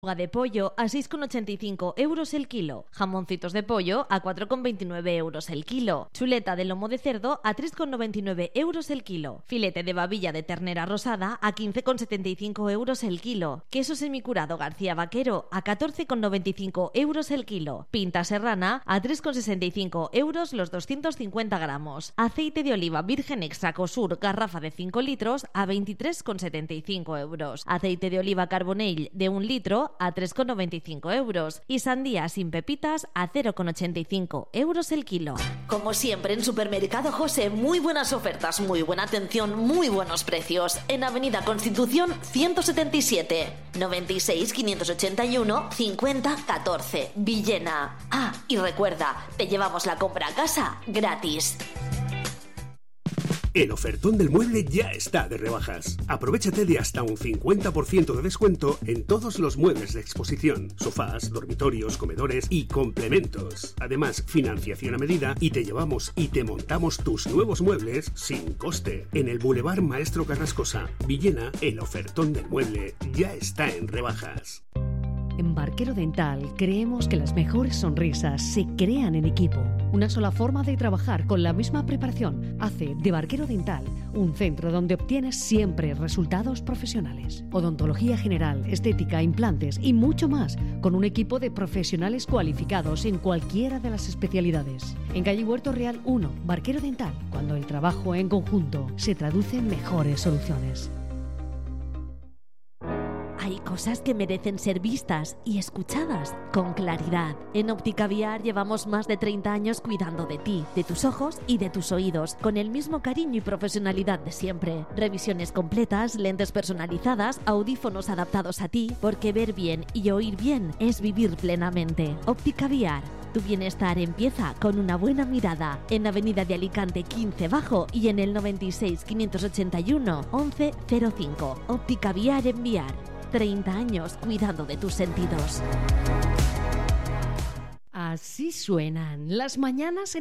De pollo a 6,85 euros el kilo, jamoncitos de pollo a 4,29 euros el kilo, chuleta de lomo de cerdo a 3,99 euros el kilo, filete de babilla de ternera rosada a 15,75 euros el kilo, queso semicurado García Vaquero a 14,95 euros el kilo, pinta serrana a 3,65 euros los 250 gramos, aceite de oliva virgen extra Cosur garrafa de 5 litros a 23,75 euros, aceite de oliva Carbonell de 1 litro a 3,95 euros y sandía sin pepitas a 0,85 euros el kilo. Como siempre en Supermercado José, muy buenas ofertas, muy buena atención, muy buenos precios. En Avenida Constitución 177, 96 581 50 14, Villena. Ah, y recuerda, te llevamos la compra a casa gratis. El ofertón del mueble ya está de rebajas. Aprovéchate de hasta un 50% de descuento en todos los muebles de exposición, sofás, dormitorios, comedores y complementos. Además, financiación a medida y te llevamos y te montamos tus nuevos muebles sin coste. En el Boulevard Maestro Carrascosa, Villena, el ofertón del mueble ya está en rebajas. En Barquero Dental creemos que las mejores sonrisas se crean en equipo. Una sola forma de trabajar con la misma preparación hace de Barquero Dental un centro donde obtienes siempre resultados profesionales. Odontología general, estética, implantes y mucho más, con un equipo de profesionales cualificados en cualquiera de las especialidades. En calle Huerto Real 1, Barquero Dental, cuando el trabajo en conjunto se traduce en mejores soluciones. Hay cosas que merecen ser vistas y escuchadas con claridad. En Óptica Viar llevamos más de 30 años cuidando de ti, de tus ojos y de tus oídos, con el mismo cariño y profesionalidad de siempre. Revisiones completas, lentes personalizadas, audífonos adaptados a ti, porque ver bien y oír bien es vivir plenamente. Óptica Viar. Tu bienestar empieza con una buena mirada. En Avenida de Alicante 15 Bajo y en el 96 581 1105. Óptica Viar en Viar. 30 años cuidando de tus sentidos. Así suenan las mañanas en